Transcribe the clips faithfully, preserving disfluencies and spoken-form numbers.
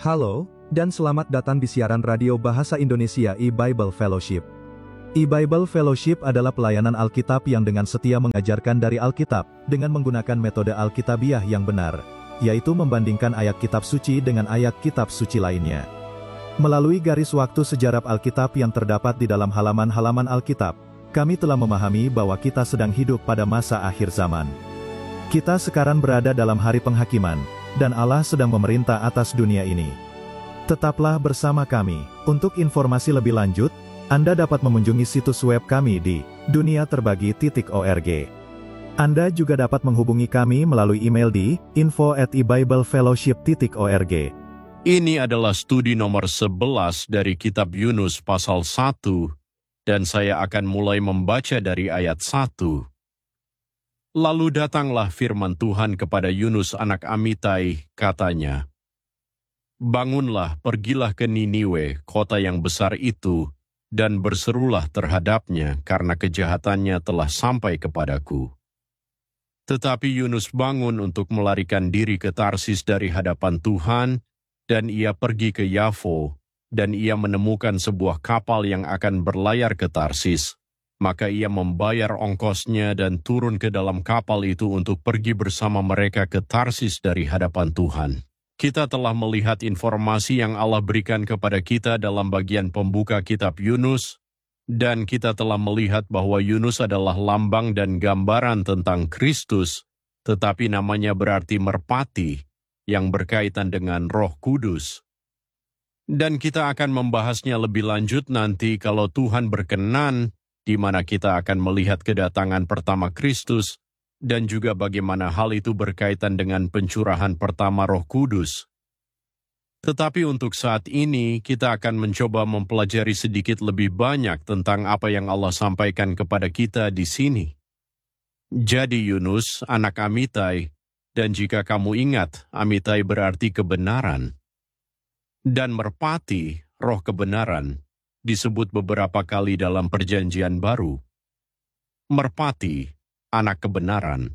Halo, dan selamat datang di siaran radio Bahasa Indonesia e-Bible Fellowship. E-Bible Fellowship adalah pelayanan Alkitab yang dengan setia mengajarkan dari Alkitab, dengan menggunakan metode Alkitabiah yang benar, yaitu membandingkan ayat kitab suci dengan ayat kitab suci lainnya. Melalui garis waktu sejarah Alkitab yang terdapat di dalam halaman-halaman Alkitab, kami telah memahami bahwa kita sedang hidup pada masa akhir zaman. Kita sekarang berada dalam hari penghakiman, dan Allah sedang memerintah atas dunia ini. Tetaplah bersama kami. Untuk informasi lebih lanjut, Anda dapat mengunjungi situs web kami di dunia terbagi titik org. Anda juga dapat menghubungi kami melalui email di info at e bible fellowship titik org. Ini adalah studi nomor sebelas dari kitab Yunus pasal satu, dan saya akan mulai membaca dari ayat satu. Lalu datanglah firman Tuhan kepada Yunus anak Amitai, katanya, "Bangunlah, pergilah ke Niniwe, kota yang besar itu, dan berserulah terhadapnya, karena kejahatannya telah sampai kepadaku." Tetapi Yunus bangun untuk melarikan diri ke Tarsis dari hadapan Tuhan, dan ia pergi ke Yafo, dan ia menemukan sebuah kapal yang akan berlayar ke Tarsis. Maka ia membayar ongkosnya dan turun ke dalam kapal itu untuk pergi bersama mereka ke Tarsis dari hadapan Tuhan. Kita telah melihat informasi yang Allah berikan kepada kita dalam bagian pembuka kitab Yunus, dan kita telah melihat bahwa Yunus adalah lambang dan gambaran tentang Kristus, tetapi namanya berarti merpati, yang berkaitan dengan Roh Kudus. Dan kita akan membahasnya lebih lanjut nanti kalau Tuhan berkenan, di mana kita akan melihat kedatangan pertama Kristus, dan juga bagaimana hal itu berkaitan dengan pencurahan pertama Roh Kudus. Tetapi untuk saat ini, kita akan mencoba mempelajari sedikit lebih banyak tentang apa yang Allah sampaikan kepada kita di sini. Jadi Yunus, anak Amitai, dan jika kamu ingat, Amitai berarti kebenaran. Dan merpati, roh kebenaran, disebut beberapa kali dalam Perjanjian Baru. Merpati, anak kebenaran.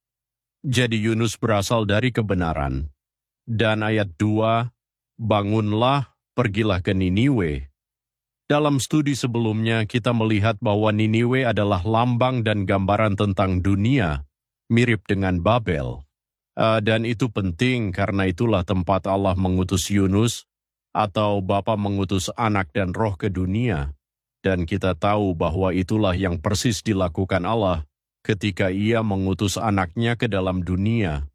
Jadi Yunus berasal dari kebenaran. Dan ayat dua, bangunlah, pergilah ke Niniwe. Dalam studi sebelumnya kita melihat bahwa Niniwe adalah lambang dan gambaran tentang dunia, mirip dengan Babel. Uh, dan itu penting karena itulah tempat Allah mengutus Yunus, atau Bapa mengutus anak dan roh ke dunia, dan kita tahu bahwa itulah yang persis dilakukan Allah ketika ia mengutus anaknya ke dalam dunia.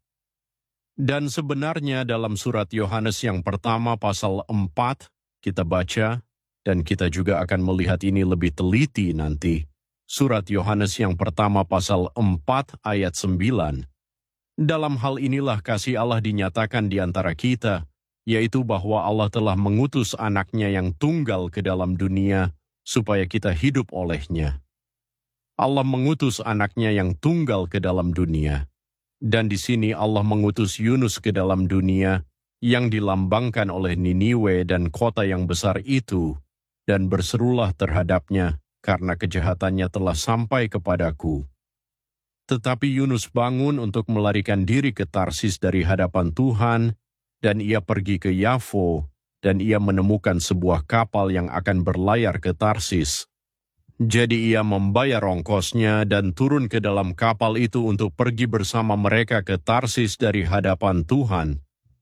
Dan sebenarnya dalam surat Yohanes yang pertama pasal empat, kita baca, dan kita juga akan melihat ini lebih teliti nanti, surat Yohanes yang pertama pasal empat ayat sembilan. Dalam hal inilah kasih Allah dinyatakan di antara kita, yaitu bahwa Allah telah mengutus anaknya yang tunggal ke dalam dunia, supaya kita hidup olehnya. Allah mengutus anaknya yang tunggal ke dalam dunia. Dan di sini Allah mengutus Yunus ke dalam dunia, yang dilambangkan oleh Niniwe dan kota yang besar itu, dan berserulah terhadapnya, karena kejahatannya telah sampai kepadaku. Tetapi Yunus bangun untuk melarikan diri ke Tarsis dari hadapan Tuhan, dan ia pergi ke Yafo, dan ia menemukan sebuah kapal yang akan berlayar ke Tarsis. Jadi ia membayar ongkosnya dan turun ke dalam kapal itu untuk pergi bersama mereka ke Tarsis dari hadapan Tuhan.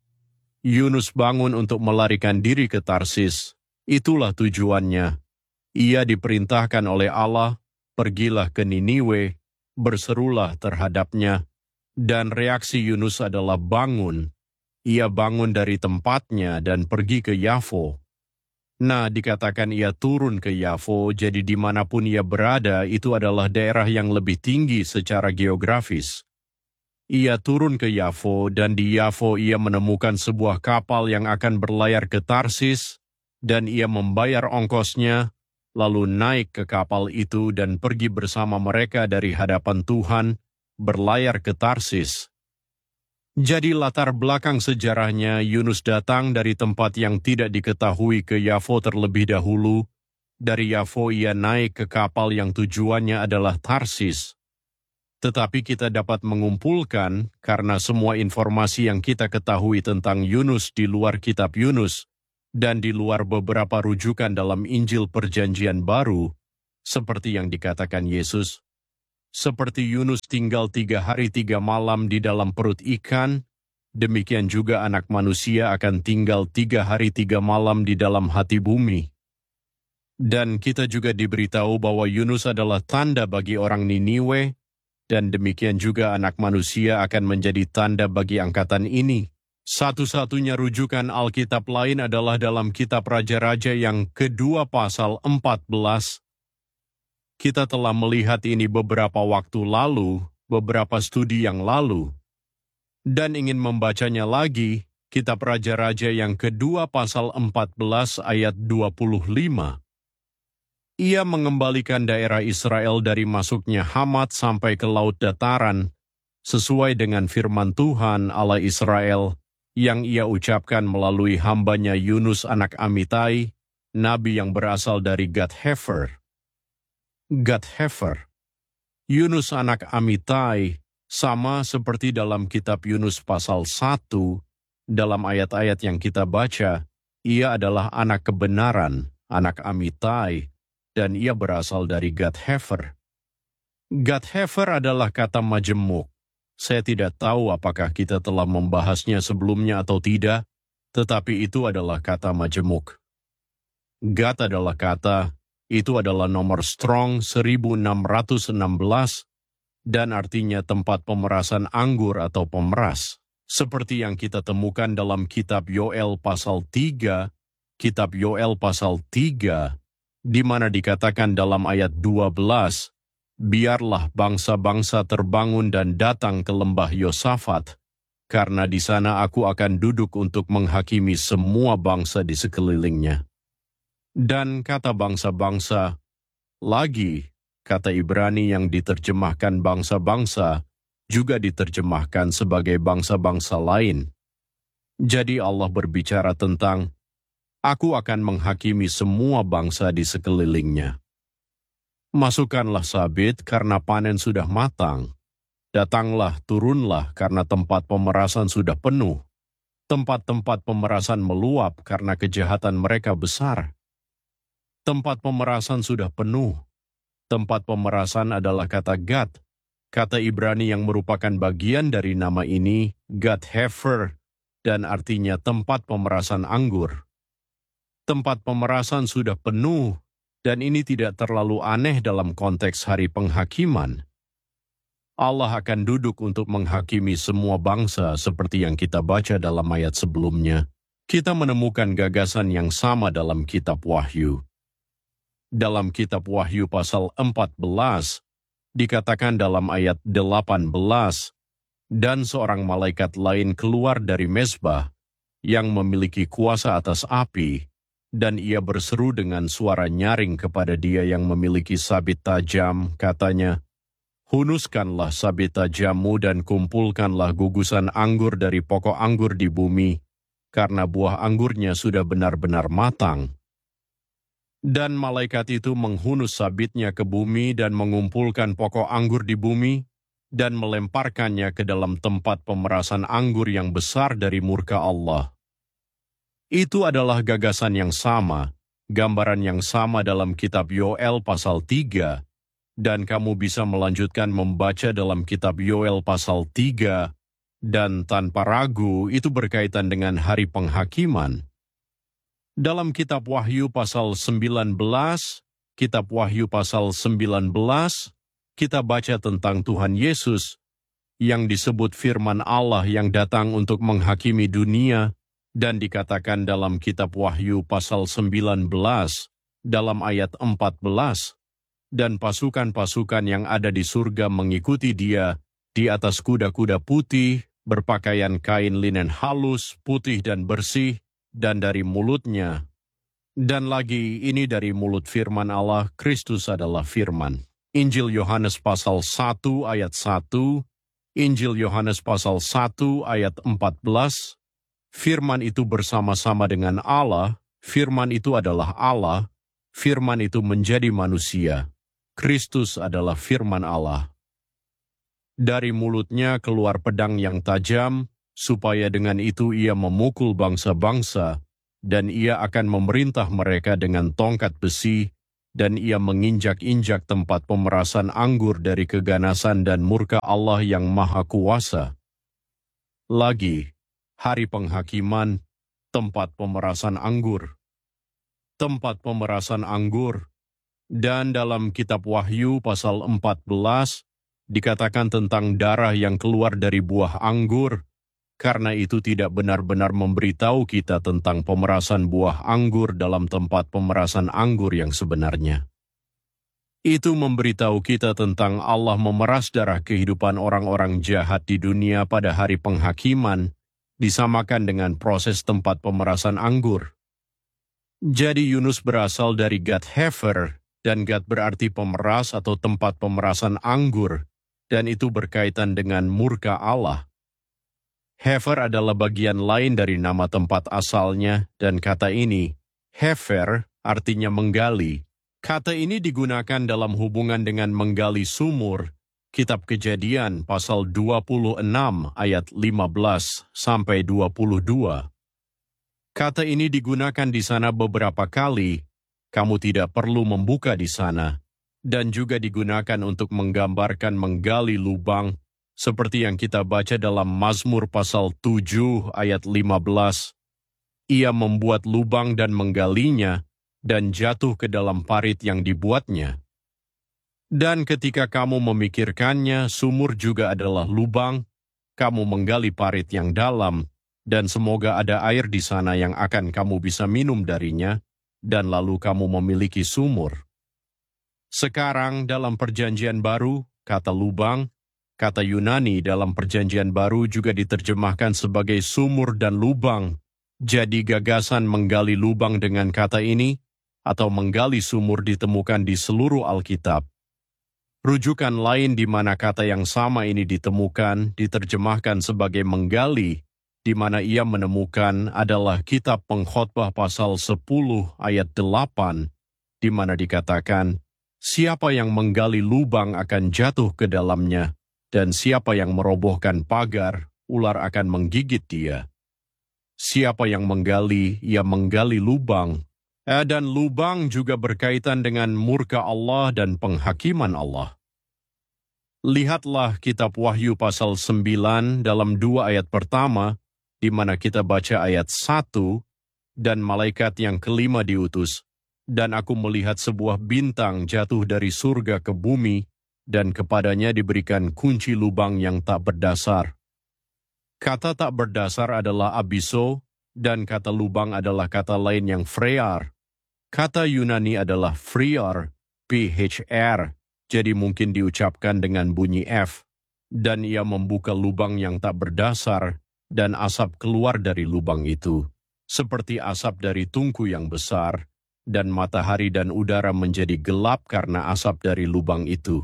Yunus bangun untuk melarikan diri ke Tarsis. Itulah tujuannya. Ia diperintahkan oleh Allah, pergilah ke Niniwe, berserulah terhadapnya, dan reaksi Yunus adalah bangun. Ia bangun dari tempatnya dan pergi ke Yafo. Nah, dikatakan ia turun ke Yafo, jadi dimanapun ia berada, itu adalah daerah yang lebih tinggi secara geografis. Ia turun ke Yafo, dan di Yafo ia menemukan sebuah kapal yang akan berlayar ke Tarsis, dan ia membayar ongkosnya, lalu naik ke kapal itu dan pergi bersama mereka dari hadapan Tuhan, berlayar ke Tarsis. Jadi latar belakang sejarahnya, Yunus datang dari tempat yang tidak diketahui ke Yafo terlebih dahulu. Dari Yafo ia naik ke kapal yang tujuannya adalah Tarsis. Tetapi kita dapat mengumpulkan karena semua informasi yang kita ketahui tentang Yunus di luar kitab Yunus dan di luar beberapa rujukan dalam Injil Perjanjian Baru, seperti yang dikatakan Yesus, seperti Yunus tinggal tiga hari tiga malam di dalam perut ikan, demikian juga anak manusia akan tinggal tiga hari tiga malam di dalam hati bumi. Dan kita juga diberitahu bahwa Yunus adalah tanda bagi orang Niniwe, dan demikian juga anak manusia akan menjadi tanda bagi angkatan ini. Satu-satunya rujukan Alkitab lain adalah dalam kitab Raja-Raja yang kedua pasal empat belas. Kita telah melihat ini beberapa waktu lalu, beberapa studi yang lalu. Dan ingin membacanya lagi, kitab Raja-Raja yang kedua pasal empat belas ayat dua puluh lima. Ia mengembalikan daerah Israel dari masuknya Hamat sampai ke laut dataran, sesuai dengan firman Tuhan Allah Israel, yang ia ucapkan melalui hambanya Yunus anak Amitai, nabi yang berasal dari Gad-Hefer. Gad-Hefer. Yunus anak Amitai, sama seperti dalam kitab Yunus pasal satu, dalam ayat-ayat yang kita baca, ia adalah anak kebenaran, anak Amitai, dan ia berasal dari Gad-Hefer. Gad-Hefer adalah kata majemuk. Saya tidak tahu apakah kita telah membahasnya sebelumnya atau tidak, tetapi itu adalah kata majemuk. Gad adalah kata, itu adalah nomor strong seribu enam ratus enam belas, dan artinya tempat pemerasan anggur atau pemeras. Seperti yang kita temukan dalam kitab Yoel pasal tiga, kitab Yoel pasal tiga, di mana dikatakan dalam ayat dua belas, biarlah bangsa-bangsa terbangun dan datang ke lembah Yosafat, karena di sana aku akan duduk untuk menghakimi semua bangsa di sekelilingnya. Dan kata bangsa-bangsa, lagi, kata Ibrani yang diterjemahkan bangsa-bangsa, juga diterjemahkan sebagai bangsa-bangsa lain. Jadi Allah berbicara tentang, aku akan menghakimi semua bangsa di sekelilingnya. Masukkanlah sabit karena panen sudah matang. Datanglah, turunlah karena tempat pemerasan sudah penuh. Tempat-tempat pemerasan meluap karena kejahatan mereka besar. Tempat pemerasan sudah penuh. Tempat pemerasan adalah kata Gad, kata Ibrani yang merupakan bagian dari nama ini, Gad-Hefer, dan artinya tempat pemerasan anggur. Tempat pemerasan sudah penuh, dan ini tidak terlalu aneh dalam konteks hari penghakiman. Allah akan duduk untuk menghakimi semua bangsa seperti yang kita baca dalam ayat sebelumnya. Kita menemukan gagasan yang sama dalam kitab Wahyu. Dalam kitab Wahyu pasal empat belas, dikatakan dalam ayat delapan belas, dan seorang malaikat lain keluar dari mezbah yang memiliki kuasa atas api, dan ia berseru dengan suara nyaring kepada dia yang memiliki sabit tajam, katanya, hunuskanlah sabit tajammu dan kumpulkanlah gugusan anggur dari pokok anggur di bumi, karena buah anggurnya sudah benar-benar matang. Dan malaikat itu menghunus sabitnya ke bumi dan mengumpulkan pokok anggur di bumi, dan melemparkannya ke dalam tempat pemerasan anggur yang besar dari murka Allah. Itu adalah gagasan yang sama, gambaran yang sama dalam kitab Yoel pasal tiga, dan kamu bisa melanjutkan membaca dalam kitab Yoel pasal tiga, dan tanpa ragu itu berkaitan dengan hari penghakiman. Dalam kitab Wahyu pasal sembilan belas, kitab Wahyu pasal sembilan belas, kita baca tentang Tuhan Yesus yang disebut firman Allah yang datang untuk menghakimi dunia, dan dikatakan dalam kitab Wahyu pasal sembilan belas, dalam ayat empat belas, dan pasukan-pasukan yang ada di surga mengikuti dia di atas kuda-kuda putih, berpakaian kain linen halus, putih dan bersih, dan dari mulutnya. Dan lagi ini dari mulut firman Allah, Kristus adalah firman. Injil Yohanes pasal satu ayat satu, Injil Yohanes pasal satu ayat empat belas, firman itu bersama-sama dengan Allah, firman itu adalah Allah, firman itu menjadi manusia. Kristus adalah firman Allah. Dari mulutnya keluar pedang yang tajam, supaya dengan itu ia memukul bangsa-bangsa, dan ia akan memerintah mereka dengan tongkat besi, dan ia menginjak-injak tempat pemerasan anggur dari keganasan dan murka Allah yang Maha Kuasa. Lagi, hari penghakiman, tempat pemerasan anggur. Tempat pemerasan anggur. Dan dalam kitab Wahyu pasal empat belas, dikatakan tentang darah yang keluar dari buah anggur, karena itu tidak benar-benar memberitahu kita tentang pemerasan buah anggur dalam tempat pemerasan anggur yang sebenarnya. Itu memberitahu kita tentang Allah memeras darah kehidupan orang-orang jahat di dunia pada hari penghakiman, disamakan dengan proses tempat pemerasan anggur. Jadi Yunus berasal dari Gad Hefer, dan Gad berarti pemeras atau tempat pemerasan anggur, dan itu berkaitan dengan murka Allah. Hefer adalah bagian lain dari nama tempat asalnya, dan kata ini, Hefer, artinya menggali. Kata ini digunakan dalam hubungan dengan menggali sumur, Kitab Kejadian pasal dua puluh enam ayat lima belas sampai dua puluh dua. Kata ini digunakan di sana beberapa kali, kamu tidak perlu membuka di sana, dan juga digunakan untuk menggambarkan menggali lubang, seperti yang kita baca dalam Mazmur pasal tujuh ayat lima belas. Ia membuat lubang dan menggalinya, dan jatuh ke dalam parit yang dibuatnya. Dan ketika kamu memikirkannya, sumur juga adalah lubang, kamu menggali parit yang dalam, dan semoga ada air di sana yang akan kamu bisa minum darinya, dan lalu kamu memiliki sumur. Sekarang dalam perjanjian baru, kata lubang, kata Yunani dalam perjanjian baru juga diterjemahkan sebagai sumur dan lubang. Jadi gagasan menggali lubang dengan kata ini, atau menggali sumur ditemukan di seluruh Alkitab. Rujukan lain di mana kata yang sama ini ditemukan, diterjemahkan sebagai menggali, di mana ia menemukan adalah Kitab Pengkhotbah pasal sepuluh ayat delapan, di mana dikatakan, siapa yang menggali lubang akan jatuh ke dalamnya, dan siapa yang merobohkan pagar, ular akan menggigit dia. Siapa yang menggali, ia menggali lubang, Eh, dan lubang juga berkaitan dengan murka Allah dan penghakiman Allah. Lihatlah kitab Wahyu pasal sembilan dalam dua ayat pertama, di mana kita baca ayat satu, dan malaikat yang kelima diutus, dan aku melihat sebuah bintang jatuh dari surga ke bumi, dan kepadanya diberikan kunci lubang yang tak berdasar. Kata tak berdasar adalah abiso, dan kata lubang adalah kata lain yang frear. Kata Yunani adalah friar, P H R, jadi mungkin diucapkan dengan bunyi F, dan ia membuka lubang yang tak berdasar, dan asap keluar dari lubang itu, seperti asap dari tungku yang besar, dan matahari dan udara menjadi gelap karena asap dari lubang itu.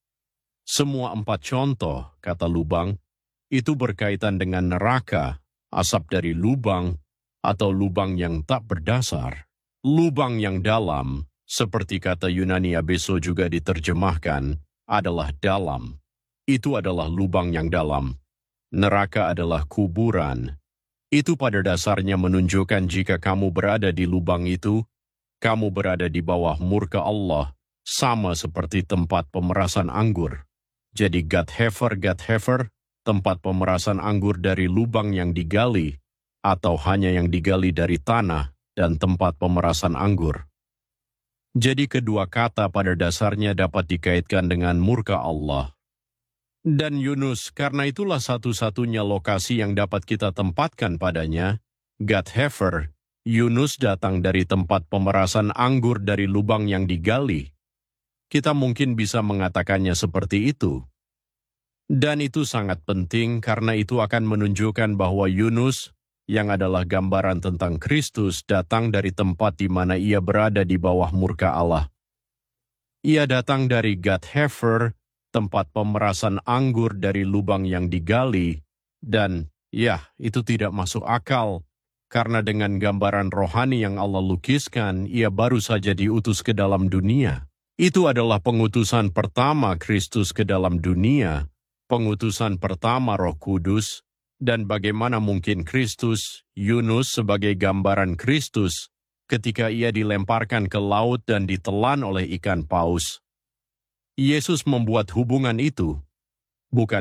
Semua empat contoh, kata lubang, itu berkaitan dengan neraka, asap dari lubang, atau lubang yang tak berdasar. Lubang yang dalam, seperti kata Yunani abeso juga diterjemahkan, adalah dalam. Itu adalah lubang yang dalam. Neraka adalah kuburan. Itu pada dasarnya menunjukkan jika kamu berada di lubang itu, kamu berada di bawah murka Allah, sama seperti tempat pemerasan anggur. Jadi Gad Hefer, Gad Hefer, tempat pemerasan anggur dari lubang yang digali, atau hanya yang digali dari tanah, dan tempat pemerasan anggur. Jadi kedua kata pada dasarnya dapat dikaitkan dengan murka Allah. Dan Yunus, karena itulah satu-satunya lokasi yang dapat kita tempatkan padanya, Gad Hefer, Yunus datang dari tempat pemerasan anggur dari lubang yang digali. Kita mungkin bisa mengatakannya seperti itu. Dan itu sangat penting karena itu akan menunjukkan bahwa Yunus, yang adalah gambaran tentang Kristus, datang dari tempat di mana ia berada di bawah murka Allah. Ia datang dari Gad Hefer, tempat pemerasan anggur dari lubang yang digali, dan ya, itu tidak masuk akal, karena dengan gambaran rohani yang Allah lukiskan, ia baru saja diutus ke dalam dunia. Itu adalah pengutusan pertama Kristus ke dalam dunia, pengutusan pertama Roh Kudus, dan bagaimana mungkin Kristus, Yunus sebagai gambaran Kristus, ketika ia dilemparkan ke laut dan ditelan oleh ikan paus. Yesus membuat hubungan itu, bukan